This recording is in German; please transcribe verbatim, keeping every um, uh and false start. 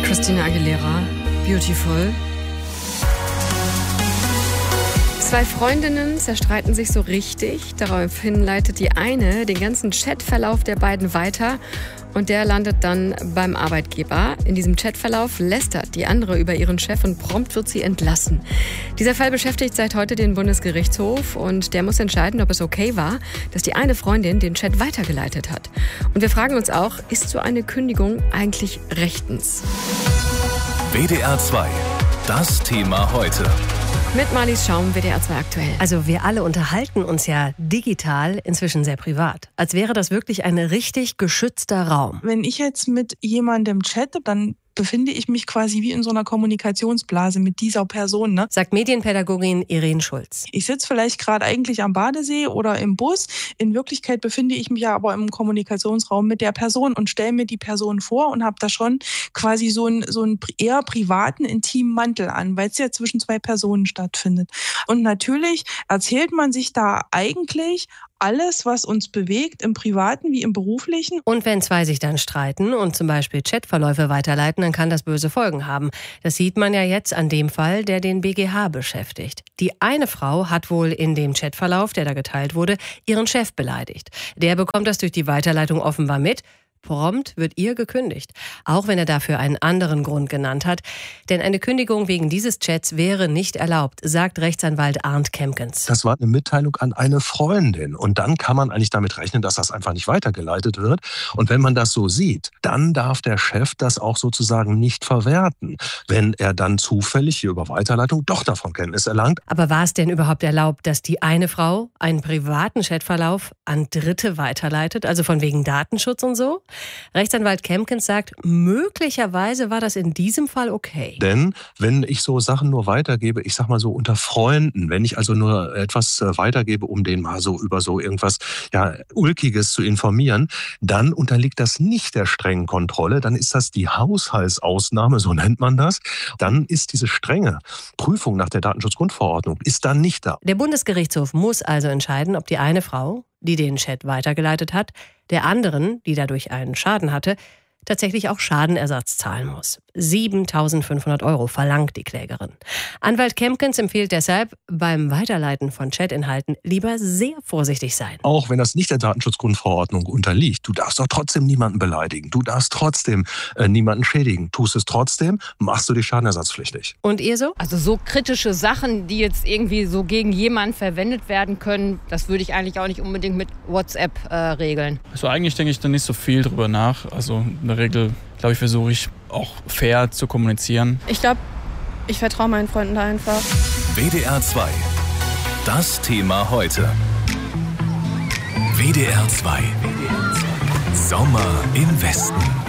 Christina Aguilera, Beautiful. Zwei Freundinnen zerstreiten sich so richtig. Daraufhin leitet die eine den ganzen Chatverlauf der beiden weiter und der landet dann beim Arbeitgeber. In diesem Chatverlauf lästert die andere über ihren Chef und prompt wird sie entlassen. Dieser Fall beschäftigt seit heute den Bundesgerichtshof und der muss entscheiden, ob es okay war, dass die eine Freundin den Chat weitergeleitet hat. Und wir fragen uns auch, ist so eine Kündigung eigentlich rechtens? W D R zwei, das Thema heute. Mit Marlies Schaum, W D R zwei aktuell. Also wir alle unterhalten uns ja digital inzwischen sehr privat. Als wäre das wirklich ein richtig geschützter Raum. Wenn ich jetzt mit jemandem chatte, dann befinde ich mich quasi wie in so einer Kommunikationsblase mit dieser Person, ne? Sagt Medienpädagogin Irene Schulz. Ich sitze vielleicht gerade eigentlich am Badesee oder im Bus. In Wirklichkeit befinde ich mich ja aber im Kommunikationsraum mit der Person und stelle mir die Person vor und habe da schon quasi so einen, so einen eher privaten, intimen Mantel an, weil es ja zwischen zwei Personen stattfindet. Und natürlich erzählt man sich da eigentlich alles, was uns bewegt, im Privaten wie im Beruflichen. Und wenn zwei sich dann streiten und zum Beispiel Chatverläufe weiterleiten, dann kann das böse Folgen haben. Das sieht man ja jetzt an dem Fall, der den B G H beschäftigt. Die eine Frau hat wohl in dem Chatverlauf, der da geteilt wurde, ihren Chef beleidigt. Der bekommt das durch die Weiterleitung offenbar mit. Prompt wird ihr gekündigt, auch wenn er dafür einen anderen Grund genannt hat. Denn eine Kündigung wegen dieses Chats wäre nicht erlaubt, sagt Rechtsanwalt Arndt Kempkens. Das war eine Mitteilung an eine Freundin. Und dann kann man eigentlich damit rechnen, dass das einfach nicht weitergeleitet wird. Und wenn man das so sieht, dann darf der Chef das auch sozusagen nicht verwerten, wenn er dann zufällig hier über Weiterleitung doch davon Kenntnis erlangt. Aber war es denn überhaupt erlaubt, dass die eine Frau einen privaten Chatverlauf an Dritte weiterleitet, also von wegen Datenschutz und so? Rechtsanwalt Kempkens sagt, möglicherweise war das in diesem Fall okay. Denn wenn ich so Sachen nur weitergebe, ich sag mal so unter Freunden, wenn ich also nur etwas weitergebe, um den mal so über so irgendwas ja Ulkiges zu informieren, dann unterliegt das nicht der strengen Kontrolle, dann ist das die Haushaltsausnahme, so nennt man das. Dann ist diese strenge Prüfung nach der Datenschutzgrundverordnung ist dann nicht da. Der Bundesgerichtshof muss also entscheiden, ob die eine Frau, die den Chat weitergeleitet hat, der anderen, die dadurch einen Schaden hatte, tatsächlich auch Schadenersatz zahlen muss. siebentausendfünfhundert Euro verlangt die Klägerin. Anwalt Kempkens empfiehlt deshalb, beim Weiterleiten von Chatinhalten lieber sehr vorsichtig sein. Auch wenn das nicht der Datenschutzgrundverordnung unterliegt, du darfst doch trotzdem niemanden beleidigen. Du darfst trotzdem äh, niemanden schädigen. Tust es trotzdem, machst du dich schadenersatzpflichtig. Und ihr so? Also so kritische Sachen, die jetzt irgendwie so gegen jemanden verwendet werden können, das würde ich eigentlich auch nicht unbedingt mit WhatsApp äh, regeln. Also eigentlich denke ich da nicht so viel drüber nach. Also in der Regel, glaube ich, versuche ich auch fair zu kommunizieren. Ich glaube, ich vertraue meinen Freunden da einfach. W D R zwei, das Thema heute. W D R zwei, Sommer im Westen.